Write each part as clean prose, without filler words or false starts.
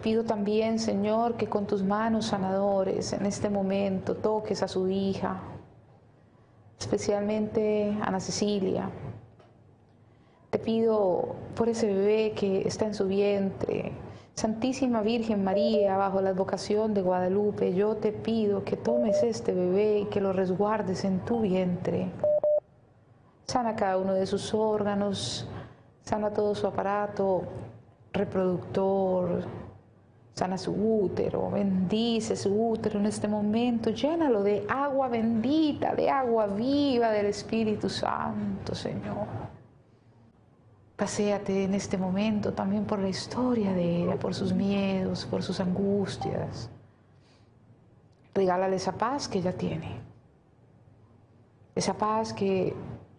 pido también, Señor, que con tus manos sanadores en este momento toques a su hija, especialmente a Ana Cecilia. Te pido por ese bebé que está en su vientre. Santísima Virgen María, bajo la advocación de Guadalupe, yo te pido que tomes este bebé y que lo resguardes en tu vientre. Sana cada uno de sus órganos, sana todo su aparato reproductor, sana su útero, bendice su útero en este momento, llénalo de agua bendita, de agua viva del Espíritu Santo, Señor. Paséate en este momento también por la historia de ella, por sus miedos, por sus angustias. Regálale esa paz que ella tiene, esa paz que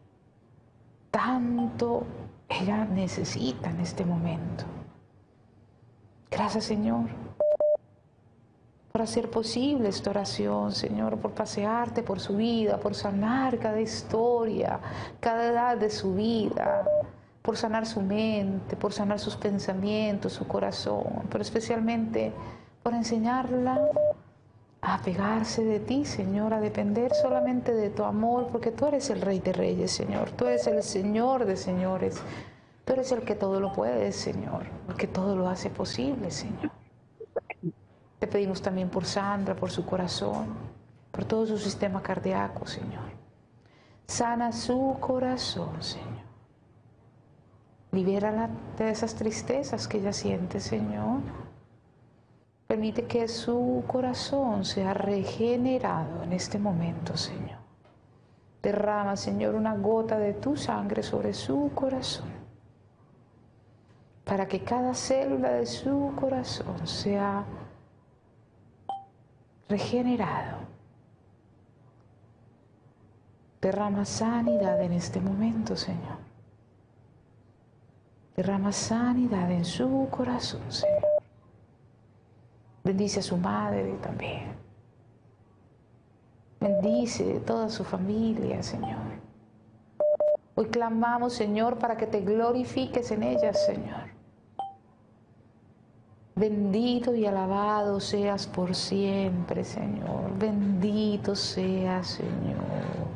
tanto ella necesita en este momento. Gracias, Señor, por hacer posible esta oración, Señor, por pasearte por su vida, por sanar cada historia, cada edad de su vida, por sanar su mente, por sanar sus pensamientos, su corazón, pero especialmente por enseñarla a apegarse de ti, Señor, a depender solamente de tu amor, porque tú eres el Rey de Reyes, Señor, tú eres el Señor de señores, tú eres el que todo lo puede, Señor, el que todo lo hace posible, Señor. Te pedimos también por Sandra, por su corazón, por todo su sistema cardíaco, Señor. Sana su corazón, Señor. Libérala de esas tristezas que ella siente, Señor. Permite que su corazón sea regenerado en este momento, Señor. Derrama, Señor, una gota de tu sangre sobre su corazón, para que cada célula de su corazón sea regenerado. Derrama sanidad en este momento, Señor. Derrama sanidad en su corazón, Señor. Bendice a su madre también. Bendice toda su familia, Señor. Hoy clamamos, Señor, para que te glorifiques en ellas, Señor. Bendito y alabado seas por siempre, Señor. Bendito seas, Señor.